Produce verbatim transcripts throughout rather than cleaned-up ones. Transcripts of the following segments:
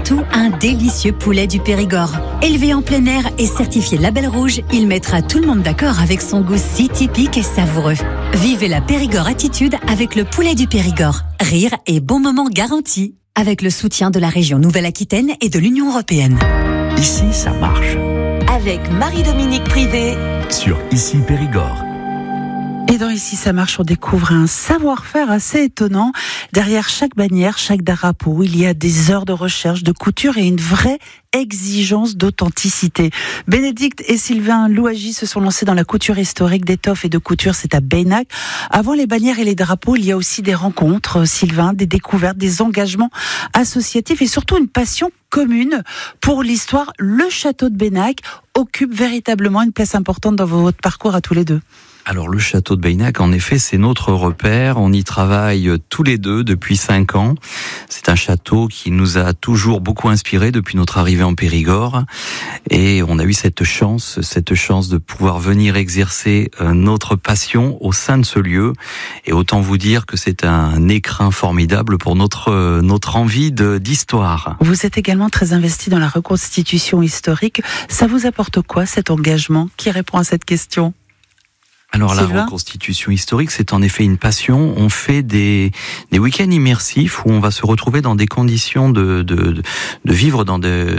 surtout un délicieux poulet du Périgord. Élevé en plein air et certifié Label Rouge, il mettra tout le monde d'accord avec son goût si typique et savoureux. Vivez la Périgord attitude avec le poulet du Périgord. Rire et bon moment garantis. Avec le soutien de la région Nouvelle-Aquitaine et de l'Union européenne. Ici, ça marche. Avec Marie-Dominique Privé sur Ici Périgord. Et dans Ici ça marche, on découvre un savoir-faire assez étonnant. Derrière chaque bannière, chaque drapeau, il y a des heures de recherche, de couture et une vraie exigence d'authenticité. Bénédicte et Sylvain Louagie se sont lancés dans la couture historique d'étoffes et de couture, c'est à Beynac. Avant les bannières et les drapeaux, il y a aussi des rencontres, Sylvain, des découvertes, des engagements associatifs et surtout une passion commune pour l'histoire. Le château de Beynac occupe véritablement une place importante dans votre parcours à tous les deux. Alors le château de Beynac, en effet, c'est notre repère. On y travaille tous les deux depuis cinq ans. C'est un château qui nous a toujours beaucoup inspiré depuis notre arrivée en Périgord. Et on a eu cette chance, cette chance de pouvoir venir exercer notre passion au sein de ce lieu. Et autant vous dire que c'est un écrin formidable pour notre notre envie de, d'histoire. Vous êtes également très investi dans la reconstitution historique. Ça vous apporte quoi cet engagement? Qui répond à cette question? Alors la Sylvain ? reconstitution historique, c'est en effet une passion. On fait des, des week-ends immersifs où on va se retrouver dans des conditions de, de, de vivre dans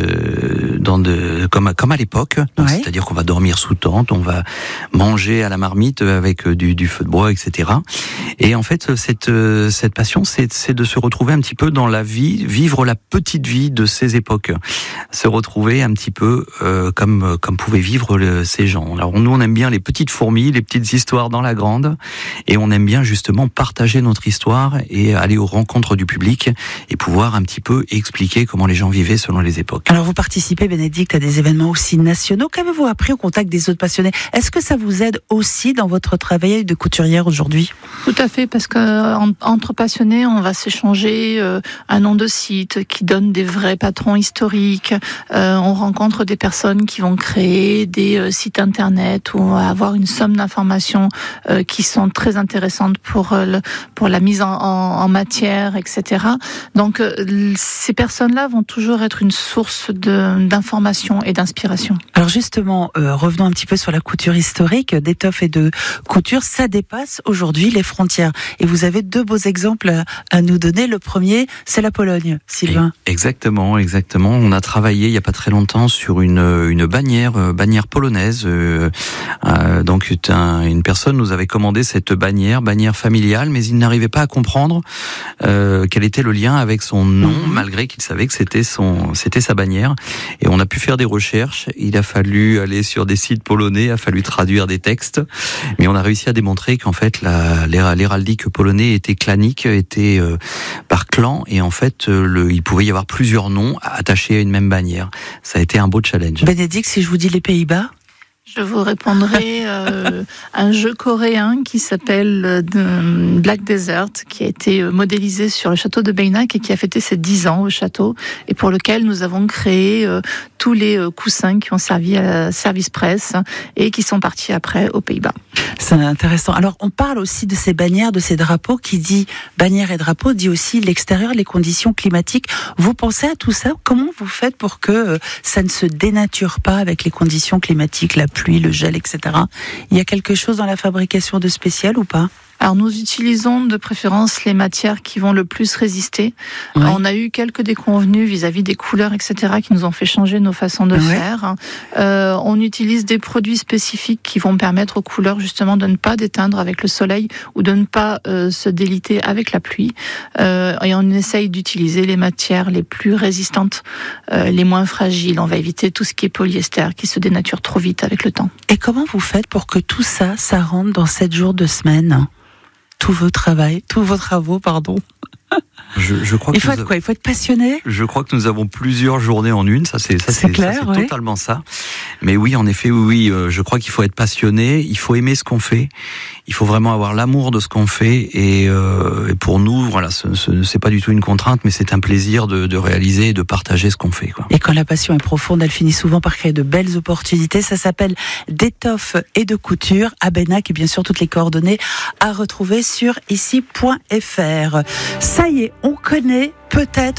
de, dans de, comme, à, comme à l'époque. Donc, ouais. C'est-à-dire qu'on va dormir sous tente, on va manger à la marmite avec du, du feu de bois, et cetera. Et en fait, cette, cette passion, c'est, c'est de se retrouver un petit peu dans la vie, vivre la petite vie de ces époques, se retrouver un petit peu euh, comme, comme pouvaient vivre le, ces gens. Alors nous, on aime bien les petites fourmis, les petites histoires dans la grande, et on aime bien justement partager notre histoire et aller aux rencontres du public et pouvoir un petit peu expliquer comment les gens vivaient selon les époques. Alors vous participez, Bénédicte, à des événements aussi nationaux. Qu'avez-vous appris au contact des autres passionnés? Est-ce que ça vous aide aussi dans votre travail de couturière aujourd'hui? Tout à fait, parce qu'entre passionnés, on va s'échanger euh, un nom de site qui donne des vrais patrons historiques. Euh, on rencontre des personnes qui vont créer des euh, sites internet où on va avoir une somme d'informations euh, qui sont très intéressantes pour euh, le, pour la mise en, en, en matière, et cetera. Donc euh, ces personnes-là vont toujours être une source de, d'information et d'inspiration. Alors justement, euh, revenons un petit peu sur la couture historique d'étoffes et de couture. Ça dépasse aujourd'hui les frontières. Et vous avez deux beaux exemples à, à nous donner. Le premier, c'est la Pologne, Sylvain. Exactement, exactement. On a travaillé il y a pas très longtemps sur une une bannière euh, bannière polonaise. Euh, euh, donc un, une personne nous avait commandé cette bannière, bannière familiale, mais il n'arrivait pas à comprendre euh, quel était le lien avec son nom, mmh. malgré qu'il savait que c'était son c'était sa bannière. Et on a pu faire des recherches. Il a fallu aller sur des sites polonais, il a fallu traduire des textes, mais on a réussi à démontrer qu'en fait la l'héraldique polonais était clanique, était euh, par clan, et en fait euh, le, il pouvait y avoir plusieurs noms attachés à une même bannière. Ça a été un beau challenge. Bénédicte, si je vous dis les Pays-Bas? Je vous répondrai euh, un jeu coréen qui s'appelle euh, Black Desert, qui a été modélisé sur le château de Beynac et qui a fêté ses dix ans au château, et pour lequel nous avons créé euh, tous les euh, coussins qui ont servi à service presse et qui sont partis après aux Pays-Bas. C'est intéressant. Alors, on parle aussi de ces bannières, de ces drapeaux. Qui dit bannière et drapeau dit aussi l'extérieur, les conditions climatiques. Vous pensez à tout ça? Comment vous faites pour que ça ne se dénature pas avec les conditions climatiques, la pluie, le gel, et cetera. Il y a quelque chose dans la fabrication de spécial ou pas? Alors nous utilisons de préférence les matières qui vont le plus résister. Ouais. On a eu quelques déconvenus vis-à-vis des couleurs, et cetera, qui nous ont fait changer nos façons de ouais. faire. Euh, on utilise des produits spécifiques qui vont permettre aux couleurs justement de ne pas déteindre avec le soleil ou de ne pas euh, se déliter avec la pluie. Euh, et on essaye d'utiliser les matières les plus résistantes, euh, les moins fragiles. On va éviter tout ce qui est polyester qui se dénature trop vite avec le temps. Et comment vous faites pour que tout ça, ça rentre dans sept jours de semaine? Tous vos travaux, tous vos travaux, pardon. Je, je crois il que faut être quoi? Il faut être passionné. Je crois que nous avons plusieurs journées en une. Ça, c'est ça, c'est, c'est, clair, ça, c'est ouais. totalement ça. Mais oui, en effet, oui, oui. Euh, je crois qu'il faut être passionné. Il faut aimer ce qu'on fait. Il faut vraiment avoir l'amour de ce qu'on fait. Et, euh, et pour nous, voilà, ce, ce, c'est pas du tout une contrainte, mais c'est un plaisir de, de réaliser et de partager ce qu'on fait, quoi. Et quand la passion est profonde, elle finit souvent par créer de belles opportunités. Ça s'appelle d'étoffes et de couture à Beynac, et bien sûr toutes les coordonnées à retrouver sur ici point f r. Ça y est, on connaît peut-être